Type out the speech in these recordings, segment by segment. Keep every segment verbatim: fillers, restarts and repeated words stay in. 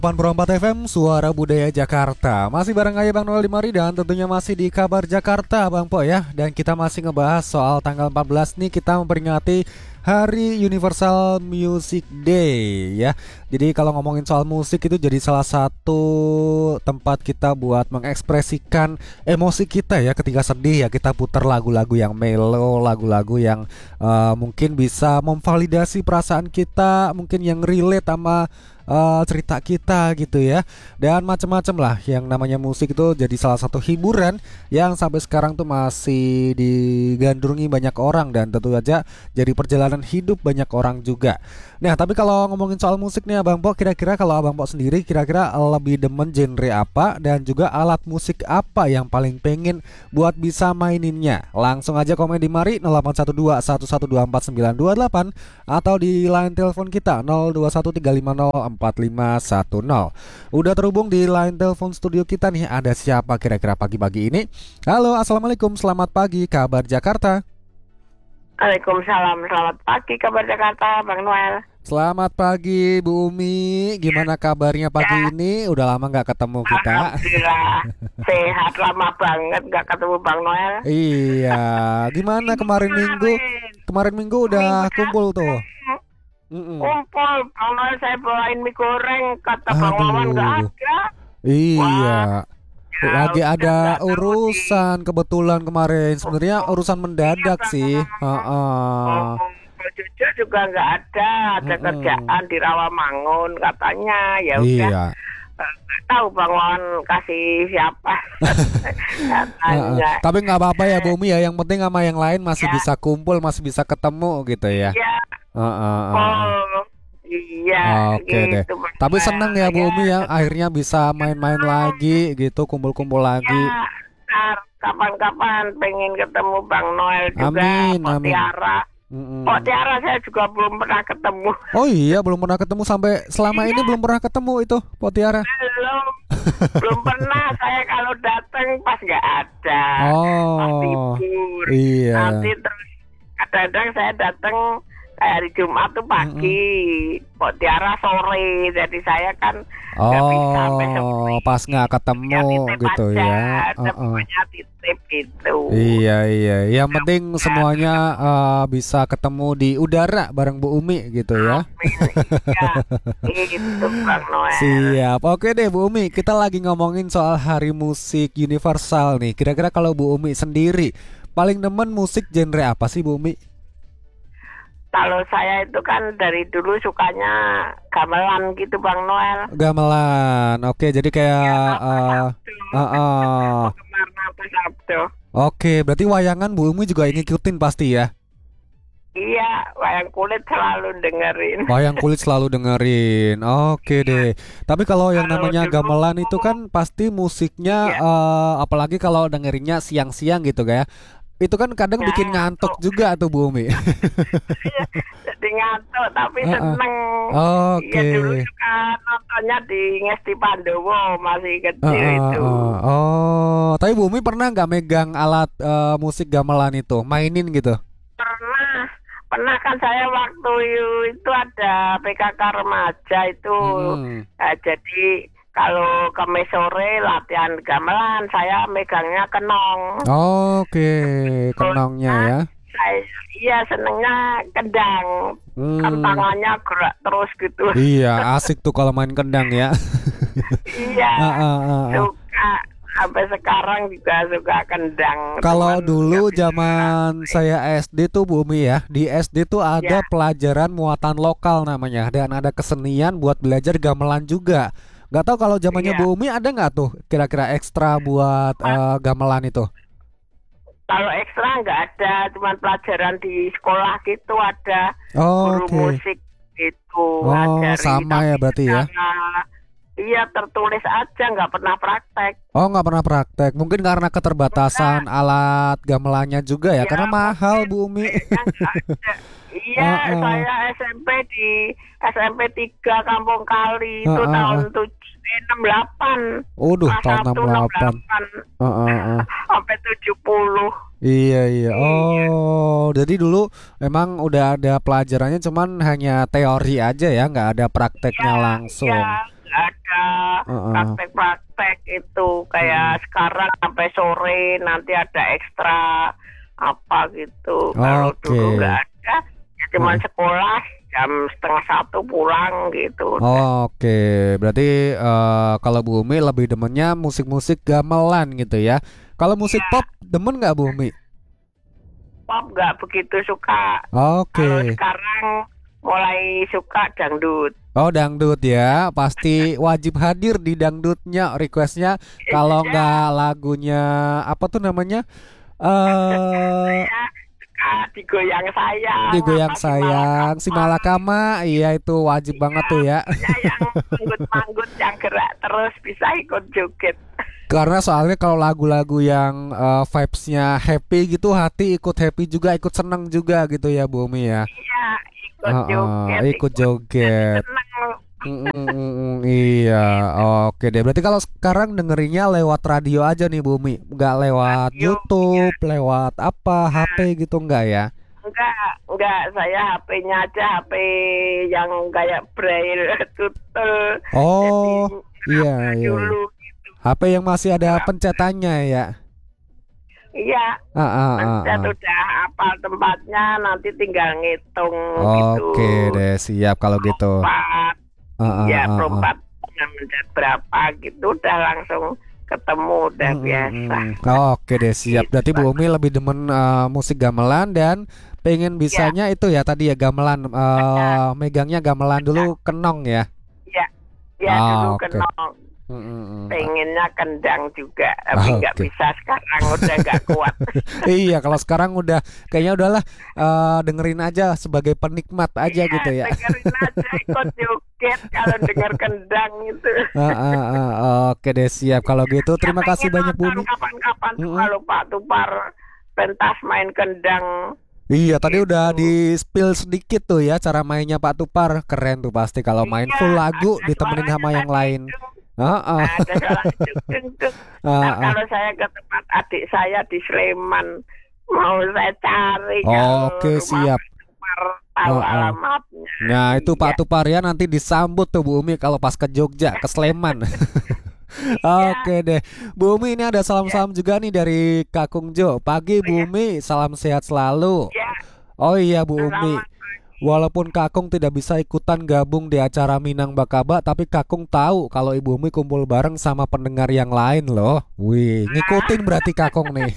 delapan puluh empat F M Suara Budaya Jakarta. Masih bareng saya Bang Noel di Mari dan tentunya masih di Kabar Jakarta Bang Po ya. Dan kita masih ngebahas soal tanggal empat belas nih, kita memperingati Hari Universal Music Day ya. Jadi kalau ngomongin soal musik itu jadi salah satu tempat kita buat mengekspresikan emosi kita ya. Ketika sedih ya kita putar lagu-lagu yang mellow, lagu-lagu yang uh, mungkin bisa memvalidasi perasaan kita, mungkin yang relate sama uh, cerita kita gitu ya. Dan macam-macam lah, yang namanya musik itu jadi salah satu hiburan yang sampai sekarang tuh masih digandrungi banyak orang, dan tentu saja jadi perjalanan hidup banyak orang juga. Nah, tapi kalau ngomongin soal musik nih Abang Po, kira-kira kalau Abang Po sendiri kira-kira lebih demen genre apa, dan juga alat musik apa yang paling pengen buat bisa maininnya? Langsung aja komen di Mari nol delapan satu dua satu satu dua empat sembilan dua delapan atau di line telepon kita nol dua satu tiga lima nol empat lima satu nol. Udah terhubung di line telepon studio kita nih, ada siapa kira-kira pagi-pagi ini? Halo, assalamualaikum, selamat pagi Kabar Jakarta. Waalaikumsalam, selamat pagi Kabar Jakarta, Bang Noel. Selamat pagi Bu Umi, gimana kabarnya pagi ya. ini? Udah lama gak ketemu kita. Alhamdulillah, sehat, lama banget gak ketemu Bang Noel. Iya, gimana kemarin minggu? Kemarin minggu udah kumpul tuh. Mm-mm. Kumpul, Bang Noel saya bawain mie goreng, kata Bang Wawan gak ada. Iya. Wah, lagi ya, ada urusan lagi. Kebetulan kemarin sebenarnya urusan mendadak iya, sih. Heeh. Oh, Jojo juga nggak ada, ada mm-mm. kerjaan di Rawamangun katanya. Ya udah. Iya. Nggak tahu Bang Wawan kasih siapa. Tapi nggak apa-apa ya Bu Umi ya. Yang penting sama yang lain masih ya. Bisa kumpul, masih bisa ketemu gitu ya. Iya. Uh-uh. Oh. Iya, oke okay gitu, deh. Tapi seneng ya Bu Umi ya, akhirnya bisa main-main lagi gitu, kumpul-kumpul lagi. Ya, kapan-kapan pengen ketemu Bang Noel juga. Amin, Pak amin. Tiara. Mm-mm. Kok Tiara saya juga belum pernah ketemu. Oh iya, belum pernah ketemu sampai selama iya. ini belum pernah ketemu itu Pak Tiara. Belum, belum pernah. Saya kalau datang pas nggak ada. Oh, pas libur. Iya. Nanti terus kadang-kadang saya datang hari Jumat tuh pagi, mm-hmm. Kok Tiara sore, jadi saya kan nggak oh, bisa sampai sore. Pas nggak ketemu gitu aja. Ya. Uh-uh. Titip itu. Iya iya, yang ya, penting ya. Semuanya uh, bisa ketemu di udara bareng Bu Umi gitu ya. Ya, gitu Bang Noel. Siap, oke deh Bu Umi, kita lagi ngomongin soal Hari Musik Universal nih. Kira-kira kalau Bu Umi sendiri paling demen musik genre apa sih Bu Umi? Kalau saya itu kan dari dulu sukanya gamelan gitu Bang Noel. Gamelan, oke, jadi kayak ya, uh, uh, uh. Oke, berarti wayangan Bu Umi juga ngikutin pasti ya? Iya, wayang kulit selalu dengerin. Wayang kulit selalu dengerin, oke deh. Tapi kalau yang namanya gamelan itu kan pasti musiknya, ya. uh, apalagi kalau dengerinnya siang-siang gitu kayak. Itu kan kadang ya, bikin ngantuk juga tuh Bu Umi. Jadi ngantuk tapi uh-uh. seneng. Oke. Okay. Ya dulu juga nontonnya di Ngesti Pandowo masih kecil uh-uh. itu. Oh, tapi Bu Umi pernah nggak megang alat uh, musik gamelan itu, mainin gitu? Pernah, pernah kan saya waktu itu ada P K K remaja itu, hmm. nah, jadi kalau Kamis sore latihan gamelan, saya megangnya kenong. Oh, oke, okay. Kenongnya ya. Saya, iya senengnya kendang, hmm. kan tangannya gerak terus gitu. Iya, asik tuh kalau main kendang ya. Iya, uh, uh, uh, suka. Sampai sekarang juga suka kendang. Kalau dulu zaman saya S D tuh Bu Umi ya, di S D tuh ada ya. Pelajaran muatan lokal namanya, dan ada kesenian buat belajar gamelan juga. Gak tahu kalau zamannya iya. Bu Umi ada nggak tuh kira-kira ekstra buat uh, gamelan itu? Kalau ekstra nggak ada, cuma pelajaran di sekolah gitu ada oh, guru okay. musik itu. Oh, ngajari, sama ya berarti ya? Iya, tertulis aja, nggak pernah praktek. Oh, nggak pernah praktek. Mungkin karena keterbatasan Bukan. alat gamelannya juga ya, ya karena mahal Bu Umi. Iya, uh, uh. saya S M P di S M P tiga Kampung Kali itu uh, uh, tahun enam puluh delapan. Waduh, tahun enam puluh delapan. Uh, uh, uh. Sampai tujuh puluh. Iya, iya. Oh, jadi dulu memang udah ada pelajarannya, cuman hanya teori aja ya, nggak ada prakteknya ya, langsung. Iya, nggak ada. praktek-praktek itu kayak hmm. sekarang sampai sore nanti ada ekstra apa gitu. Kalau okay. dulu nggak ada, ya cuma hmm. sekolah jam setengah satu pulang gitu. Oh, Oke, okay. Berarti uh, kalau Bu Umi lebih demennya musik-musik gamelan gitu ya. Kalau musik ya. Pop demen nggak Bu Umi? Pop nggak begitu suka. Oke. Okay. Kalau sekarang mulai suka dangdut. Oh dangdut ya, pasti wajib hadir di dangdutnya requestnya. Kalau nggak lagunya apa tuh namanya? Uh, digoyang sayang, digoyang sayang, si Malakama, iya itu wajib iya, banget tuh ya. Yang manggut-manggut, yang gerak terus bisa ikut joget. Karena soalnya kalau lagu-lagu yang uh, vibes-nya happy gitu, hati ikut happy juga, ikut seneng juga gitu ya Bu Umi ya. Iya, ikut uh, joget. Uh, ikut joget. Mm, mm, mm, iya, oke deh. Berarti kalau sekarang dengerinnya lewat radio aja nih Bu Umi, nggak lewat radio, YouTube, ya. Lewat apa, H P gitu enggak ya? Enggak, enggak. Saya H P-nya aja H P yang kayak braille tutul. Oh, jadi, iya, iya. Dulu, gitu. H P yang masih ada pencetannya ya? Iya, ah, ah, pencet ah, ah. udah hafal tempatnya, nanti tinggal ngitung gitu. Oke deh, siap kalau gitu. Uh, uh, ya perempat uh, uh. mencet berapa gitu udah langsung ketemu udah hmm, biasa. Oh, Oke deh siap. Berarti Bu Umi lebih demen uh, musik gamelan dan pengen bisanya ya. Itu ya tadi ya gamelan uh, megangnya gamelan dulu kenong ya. Iya. Ya oh, dulu okay. kenong. Hmm, pengennya kendang juga tapi nggak okay. bisa sekarang udah nggak kuat. Iya kalau sekarang udah kayaknya udahlah uh, dengerin aja sebagai penikmat aja iya, gitu ya. Dengerin aja ikut joget kalau denger kendang itu. uh, uh, uh, Oke deh siap kalau gitu terima ya, kasih banyak Bu Umi. Kapan-kapan tuh kalau Pak Tupar pentas main kendang. Iya tadi gitu. Udah di spill sedikit tuh ya cara mainnya Pak Tupar keren tuh pasti kalau main iya, full lagu ditemenin sama yang lain. Uh, uh. Ada salah deng-deng. Nah, uh, uh. Kalau saya ke tempat adik saya di Sleman mau saya cari. Oh, Oke okay, siap. Tahu uh, uh. alamatnya. Nah itu iya. Pak Tupar ya nanti disambut tuh Bu Umi kalau pas ke Jogja ke Sleman. Oke okay deh Bu Umi ini ada salam-salam ya. Juga nih dari Kakung Jo. Pagi Bu Umi salam sehat selalu ya. Oh iya Bu Umi walaupun Kakung tidak bisa ikutan gabung di acara Minang Bakaba, tapi Kakung tahu kalau Ibu Umi kumpul bareng sama pendengar yang lain loh. Wih, ngikutin berarti Kakung nih.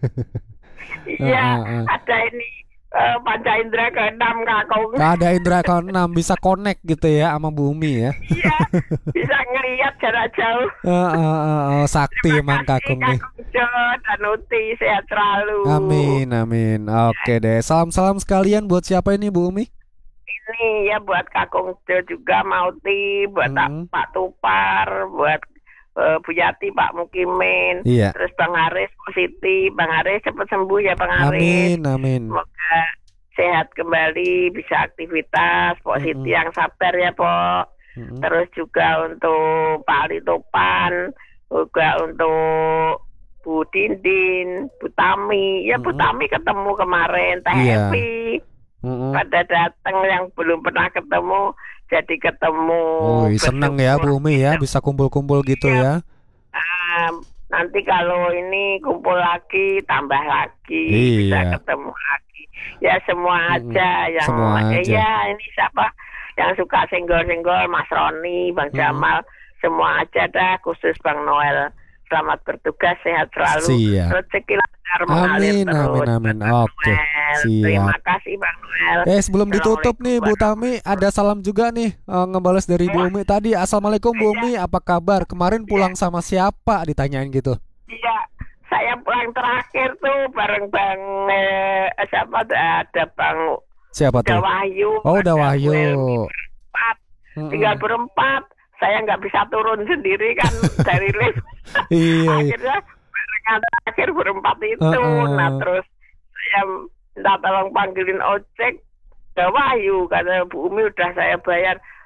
Iya, uh, uh, uh. ada ini uh, Panca Indra keenam Kakung. Ada Indra keenam bisa connect gitu ya sama Bu Umi ya. Iya, bisa ngelihat jarak jauh. Uh, uh, uh, uh, sakti Terima emang Kakung nih. Kakung Jo dan Uti sehat selalu. Amin, amin. Oke deh, salam-salam sekalian buat siapa ini Bu Umi? Ini ya buat Kakung Jo juga, Mauti, buat hmm. Pak Tupar, buat uh, Bu Yati, Pak Mukimin, iya. Terus Bang Haris, Bu Siti, Bang Haris cepat sembuh ya Bang Haris. Amin, amin. Semoga sehat kembali, bisa aktivitas, Pak hmm. Siti yang sabar ya Pak. Hmm. Terus juga untuk Pak Ali Topan, juga untuk Bu Dindin, Bu Tami, ya hmm. Bu Tami ketemu kemarin, Teh iya. Evi. Mm-hmm. Pada datang yang belum pernah ketemu jadi ketemu. Oh, seneng ya Bu Umi ya bisa kumpul-kumpul gitu ya. Um, nanti kalau ini kumpul lagi tambah lagi iya. Bisa ketemu lagi. Ya semua aja mm-hmm. yang semua aja. Ya ini siapa yang suka senggol-senggol Mas Roni, Bang mm-hmm. Jamal, semua aja dah khusus Bang Noel. Selamat bertugas, sehat selalu. Siap. Rezeki lancar mengalir terus. Amin, amin, amin. Oke. Siap. Terima kasih Bang Noel. Eh sebelum ditutup nih Bu Tami ada salam juga nih uh, ngebales dari Bu Umi tadi. Assalamualaikum Bu Umi, apa kabar? Kemarin pulang sama siapa? Ditanyain gitu. Iya, saya pulang terakhir tuh bareng Bang eh, siapa ada Bang siapa tuh? Wahyu. Oh, udah Wahyu. Berempat. Tinggal berempat. Saya nggak bisa turun sendiri kan dari lift. Iya. Akhirnya barengan terakhir berempat itu. Uh-uh. Nah terus saya minta tolong panggilin ojek ke Wahyu karena Bu Umi udah saya bayar.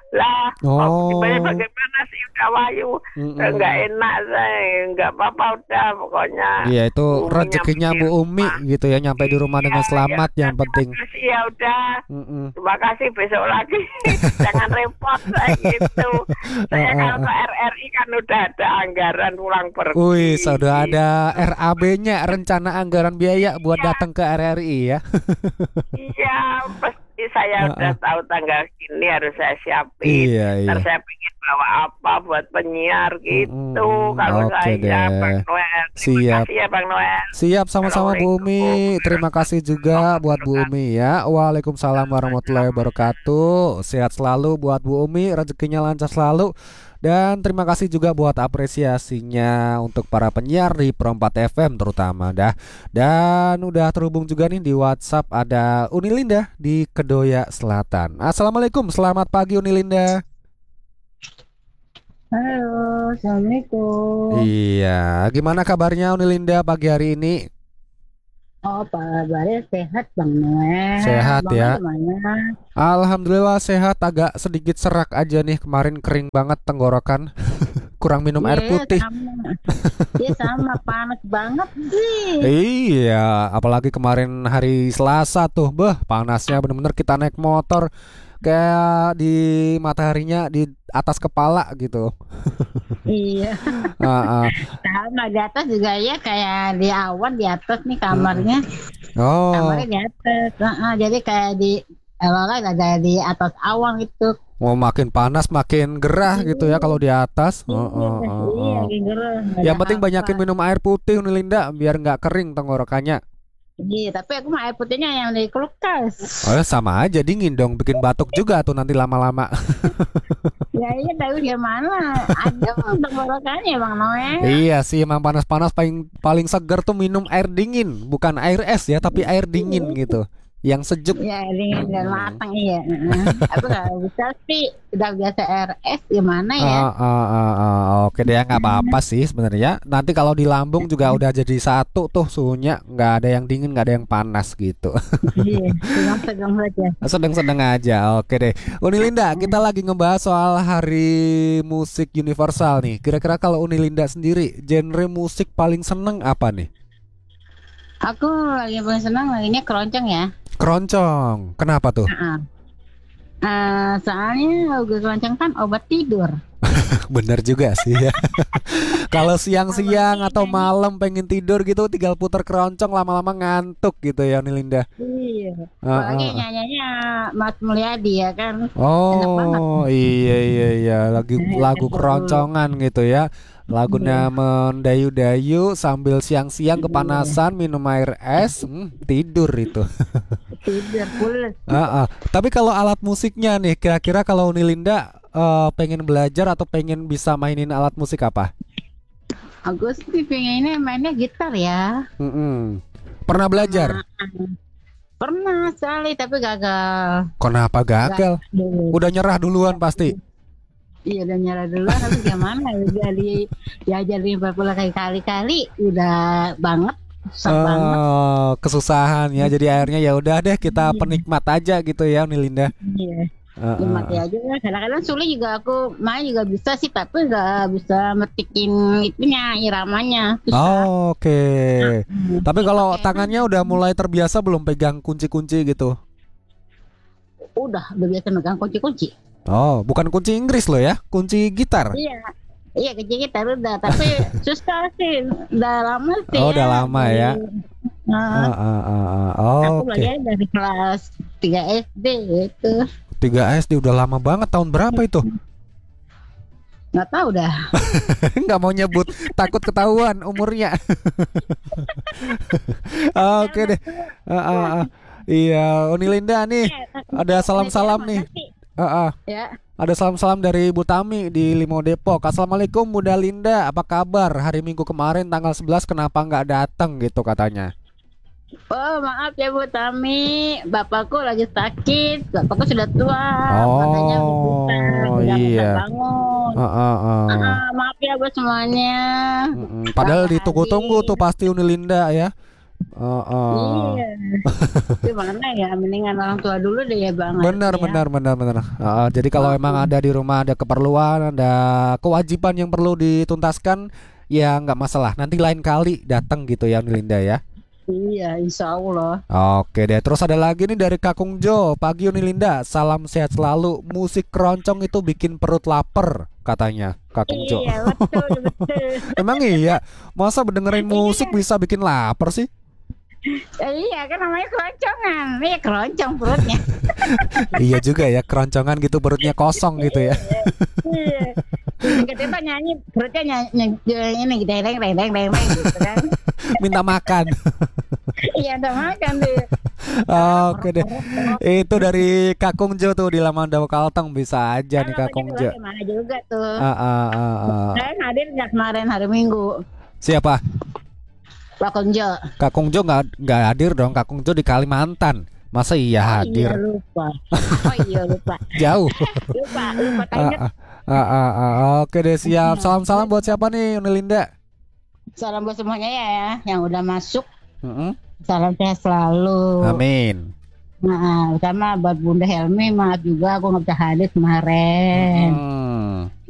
Lah, oh. Oh. Bagaimana sih udah wayu, nggak enak saya, nggak apa-apa udah pokoknya. Iya itu rezekinya Bu Umi gitu ya, nyampe di rumah dengan selamat ya, yang penting. Terima kasih ya udah. Mm-mm. Terima kasih, besok lagi. Jangan repot saya gitu. Saya kalau ke R R I kan udah ada anggaran pulang pergi. Wih, sudah ada R A B-nya, rencana anggaran biaya buat iya. datang ke R R I ya. Iya, pasti saya uh-uh. udah tahu tanggal gini harus saya siapin. Iya, iya. Terus saya pengen bawa apa buat penyiar gitu. Mm-hmm. Kalau okay saya, deh. Bang Noel. Terima Siap. kasih ya Bang Noel. Siap, sama-sama Bu Umi. Terima kasih juga buat Bu Umi ya. Waalaikumsalam warahmatullahi wabarakatuh. Sehat selalu buat Bu Umi, rezekinya lancar selalu. Dan terima kasih juga buat apresiasinya untuk para penyiar di Pro empat F M terutama dah. Dan udah terhubung juga nih di WhatsApp ada Unilinda di Kedoya Selatan. Assalamualaikum, selamat pagi Unilinda. Halo, assalamualaikum. Iya, gimana kabarnya Unilinda pagi hari ini? Oh, kabarnya sehat Bang Noel. Sehat Bang ya. Gimana? Alhamdulillah sehat, agak sedikit serak aja nih, kemarin kering banget tenggorokan. Kurang minum yeah, air putih. Iya sama, panas banget sih. Iya, apalagi kemarin hari Selasa tuh, beh panasnya bener-bener kita naik motor kayak di mataharinya di atas kepala gitu. Iya. uh, uh. Sama di atas juga ya, kayak di awan di atas nih kamarnya. Oh. Kamarnya di atas. Uh-uh, jadi kayak di Elola ada di atas awan gitu. Mau makin panas makin gerah gitu ya kalau di atas. Iya, uh, uh, uh, uh. iya, gerah. Yang penting apa. Banyakin minum air putih Unilinda biar nggak kering tenggorokannya. Iya, tapi aku mah air putihnya yang dari kulkas. Oh ya sama aja, dingin dong, bikin batuk juga tuh nanti lama-lama. Ya iya, tapi gimana? Ada tenggorokannya Bang Noel. Iya sih, emang panas-panas paling paling seger tuh minum air dingin, bukan air es ya, tapi air dingin gitu. Yang sejuk. Ya dingin dan matang iya. Aku nggak bisa sih, udah biasa R S gimana ya? Uh, uh, uh, uh. Oke deh, nggak apa-apa sih sebenarnya. Nanti kalau di lambung juga udah jadi satu tuh suhunya, nggak ada yang dingin, nggak ada yang panas gitu. Iya, sedang-sedang aja. Sedang-sedang aja. Oke deh. Unilinda, kita lagi ngebahas soal Hari Musik Universal nih. Kira-kira kalau Unilinda sendiri, genre musik paling seneng apa nih? Aku lagi paling senang laginya keroncong ya. Keroncong, kenapa tuh? Uh-uh. Uh, soalnya lagu keroncong kan obat tidur. Bener juga sih ya. Kalau siang-siang atau malam pengen tidur gitu, tinggal puter keroncong, lama-lama ngantuk gitu ya Unilinda. Iya. uh, Apalagi uh. nyanyinya Mas Mulyadi ya kan. Oh iya iya iya, lagu lagu keroncongan gitu ya. Lagunya mendayu-dayu sambil siang-siang kepanasan minum air es, hmm, tidur itu. Tidur pules. uh, uh. Tapi kalau alat musiknya nih, kira-kira kalau Unilinda uh, pengen belajar atau pengen bisa mainin alat musik apa? Aku sih pengennya mainnya gitar ya. Mm-mm. Pernah belajar? Uh, pernah sekali tapi gagal. Kenapa gagal? Gagal. Udah nyerah duluan pasti. Iya udah nyerah duluan, tapi gimana udah di diajarin beberapa kali-kali udah banget, susah uh, banget. Kesusahan ya, jadi akhirnya ya udah deh kita iya. Penikmat aja gitu ya Unilinda. Iya. Uh, Nikmati uh. aja lah. Kadang-kadang sulit juga aku main juga bisa sih, tapi nggak bisa metikin itunya iramanya. Oh, Oke. Okay. Nah, tapi kalau tangannya udah mulai terbiasa belum pegang kunci-kunci gitu? Udah, udah biasa megang kunci-kunci. Oh, bukan kunci Inggris loh ya, kunci gitar. Iya, iya kunci gitar udah, tapi susah sih, udah lama sih. Oh, ya. udah lama ya. Nah, uh, uh, uh, uh. Oh, aku okay. belajar dari kelas tiga S D gitu. tiga S D udah lama banget, tahun berapa itu? Nggak tahu dah. Nggak mau nyebut, takut ketahuan umurnya. Oke okay deh. Uh, uh, uh. Iya, Unilinda nih, ada salam-salam nih. Uh, uh. Ya. Ada salam-salam dari Bu Tami di Limo Depok. Assalamualaikum Bunda Linda, apa kabar? Hari Minggu kemarin tanggal sebelas kenapa nggak datang gitu katanya. Oh maaf ya Bu Tami, bapakku lagi sakit, bapakku sudah tua, oh, makanya bisa iya. bangun. Uh, uh, uh. Uh, maaf ya buat semuanya. Mm-mm. Padahal ditunggu-tunggu tuh pasti Unilinda ya. Oh, oh. Iya. Gimana ya, mendingan orang tua dulu deh ya Bang. Benar, ya. benar, benar, benar. Uh, jadi kalau Oh, emang ada di rumah ada keperluan, ada kewajiban yang perlu dituntaskan, ya nggak masalah. Nanti lain kali datang gitu ya, Unilinda ya. iya, insya Allah. Oke deh. Terus ada lagi nih dari Kakung Jo. Pagi Unilinda, salam sehat selalu. Musik keroncong itu bikin perut lapar, katanya Kakung Jo. Iya, betul, betul. Emang iya? Masa dengerin musik bisa bikin lapar sih? Eh, iya kan namanya keroncongan. Iya keroncong perutnya. Iya juga ya, keroncongan gitu perutnya kosong gitu ya. Iya. Kita nyanyi perutnya nyanyi, nyanyi ini deng deng deng deng deng gitu kan. Minta makan. Iya udah makan deh. Oke deh. Itu dari Kakung Jo tuh di Laman Dawa Kalteng, bisa aja nih Kakung Jo. Mana juga tuh. Ah, ah, ah, ah. Saya hadir nggak kemarin hari Minggu. Siapa? Kakung Jo. Kakung Jo nggak nggak hadir dong. Kakung Jo di Kalimantan. Masa iya hadir? Oh iya lupa. Oh iya lupa. Jauh. Lupa, lupa tak Ah, ingat. ah, ah, ah, ah. Oke deh, siap. Salam-salam buat siapa nih, Unilinda? Salam buat semuanya ya yang udah masuk. Mm-mm. Salam sehat selalu. Amin. Nah, sama buat Bunda Helmi, maaf juga aku nggak bisa hadir kemarin. Mm-mm.